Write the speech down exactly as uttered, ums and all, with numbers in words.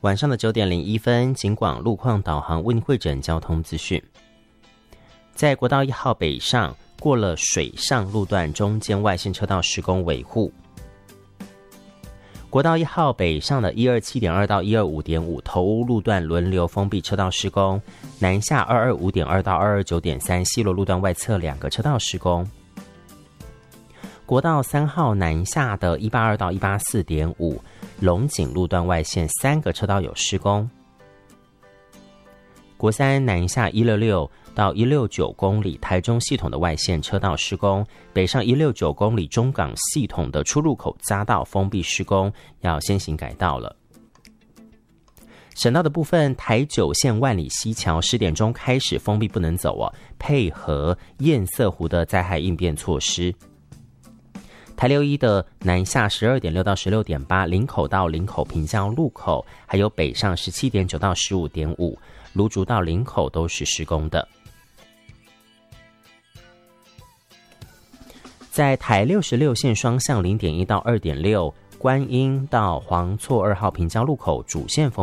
晚上的九点零一分，警广路况导航为您汇整交通资讯。在国道一号北上过了水上路段中间外线车道施工维护。国道一号北上的一二七点二到一二五点五头屋路段轮流封闭车道施工，南下二二五点二到二二九点三西螺路段外侧两个车道施工。国道三号南下的一八二到一八四点五龙井路段外线三个车道有施工。国三南下一六六到一六九公里台中系统的外线车道施工，北上一六九公里中港系统的出入口匝道封闭施工，要先行改道了。省道的部分，台九线万里溪桥十点钟开始封闭不能走哦，配合堰塞湖的灾害应变措施。台六一的南下十二点六到十六点八林口到林口平交路口，还有北上十七点九到十五点五芦竹到林口都是施工的。在台六十六线双向零点一到二点六观音到黄厝二号平交路口主线封